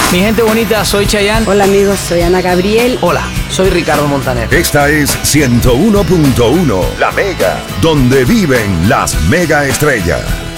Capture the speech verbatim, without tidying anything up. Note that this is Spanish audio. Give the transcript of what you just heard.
Mi gente bonita, soy Chayanne. Hola amigos, soy Ana Gabriel. Hola, soy Ricardo Montaner. Esta es ciento uno punto uno, La Mega, donde viven las mega estrellas.